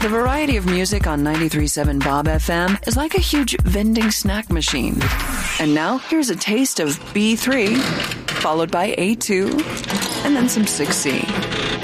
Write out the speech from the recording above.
The variety of music on 93.7 Bob FM is like a huge vending snack machine. And now, here's a taste of B3, followed by A2, and then some 6C.